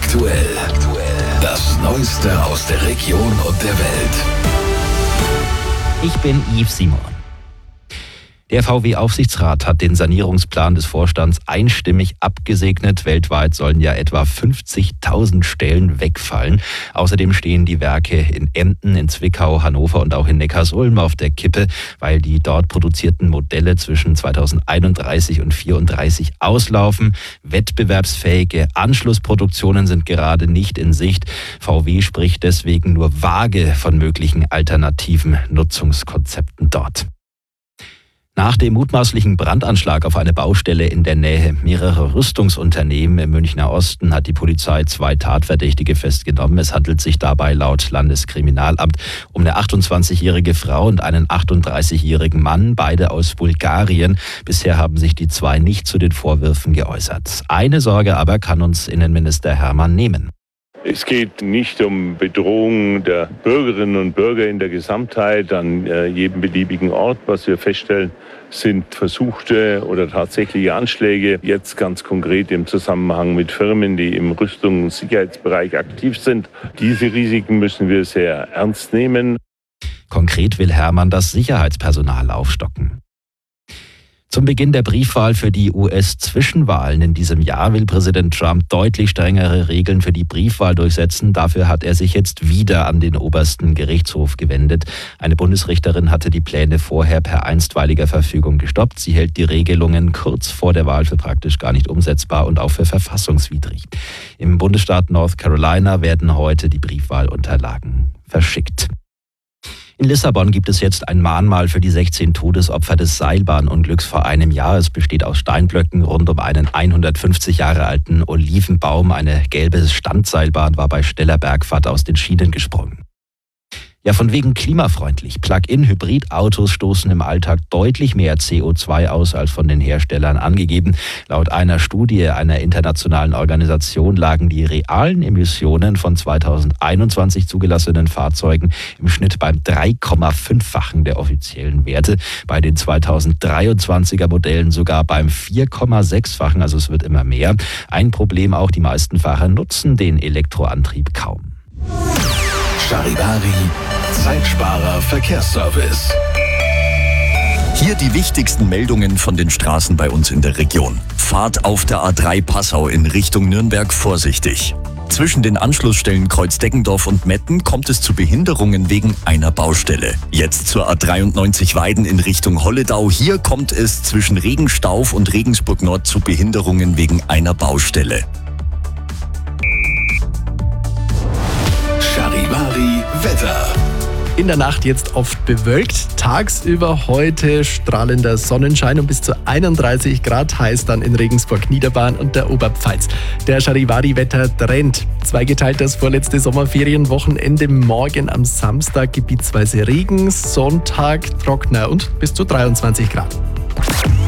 Aktuell. Das Neueste aus der Region und der Welt. Ich bin Yves Simon. Der VW-Aufsichtsrat hat den Sanierungsplan des Vorstands einstimmig abgesegnet. Weltweit sollen ja etwa 50.000 Stellen wegfallen. Außerdem stehen die Werke in Emden, in Zwickau, Hannover und auch in Neckarsulm auf der Kippe, weil die dort produzierten Modelle zwischen 2031 und 2034 auslaufen. Wettbewerbsfähige Anschlussproduktionen sind gerade nicht in Sicht. VW spricht deswegen nur vage von möglichen alternativen Nutzungskonzepten dort. Nach dem mutmaßlichen Brandanschlag auf eine Baustelle in der Nähe mehrerer Rüstungsunternehmen im Münchner Osten hat die Polizei 2 Tatverdächtige festgenommen. Es handelt sich dabei laut Landeskriminalamt um eine 28-jährige Frau und einen 38-jährigen Mann, beide aus Bulgarien. Bisher haben sich die 2 nicht zu den Vorwürfen geäußert. Eine Sorge aber kann uns Innenminister Hermann nehmen. Es geht nicht um Bedrohung der Bürgerinnen und Bürger in der Gesamtheit an jedem beliebigen Ort. Was wir feststellen, sind versuchte oder tatsächliche Anschläge. Jetzt ganz konkret im Zusammenhang mit Firmen, die im Rüstungs- und Sicherheitsbereich aktiv sind. Diese Risiken müssen wir sehr ernst nehmen. Konkret will Hermann das Sicherheitspersonal aufstocken. Zum Beginn der Briefwahl für die US-Zwischenwahlen in diesem Jahr will Präsident Trump deutlich strengere Regeln für die Briefwahl durchsetzen. Dafür hat er sich jetzt wieder an den obersten Gerichtshof gewendet. Eine Bundesrichterin hatte die Pläne vorher per einstweiliger Verfügung gestoppt. Sie hält die Regelungen kurz vor der Wahl für praktisch gar nicht umsetzbar und auch für verfassungswidrig. Im Bundesstaat North Carolina werden heute die Briefwahlunterlagen verschickt. In Lissabon gibt es jetzt ein Mahnmal für die 16 Todesopfer des Seilbahnunglücks vor einem Jahr. Es besteht aus Steinblöcken rund um einen 150 Jahre alten Olivenbaum. Eine gelbe Standseilbahn war bei Stellerbergfahrt aus den Schienen gesprungen. Ja, von wegen klimafreundlich. Plug-in-Hybridautos stoßen im Alltag deutlich mehr CO2 aus als von den Herstellern angegeben. Laut einer Studie einer internationalen Organisation lagen die realen Emissionen von 2021 zugelassenen Fahrzeugen im Schnitt beim 3,5-fachen der offiziellen Werte. Bei den 2023er Modellen sogar beim 4,6-fachen, also es wird immer mehr. Ein Problem auch, die meisten Fahrer nutzen den Elektroantrieb kaum. Charivari, Zeitsparer Verkehrsservice. Hier die wichtigsten Meldungen von den Straßen bei uns in der Region. Fahrt auf der A3 Passau in Richtung Nürnberg vorsichtig. Zwischen den Anschlussstellen Kreuzdeggendorf und Metten kommt es zu Behinderungen wegen einer Baustelle. Jetzt zur A93 Weiden in Richtung Holledau. Hier kommt es zwischen Regenstauf und Regensburg Nord zu Behinderungen wegen einer Baustelle. Charivari Wetter. In der Nacht jetzt oft bewölkt, tagsüber heute strahlender Sonnenschein und bis zu 31 Grad heiß dann in Regensburg, Niederbayern und der Oberpfalz. Der Charivari-Wetter-Trend. Zweigeteilt das vorletzte Sommerferienwochenende, morgen am Samstag gebietsweise Regen, Sonntag trockener und bis zu 23 Grad.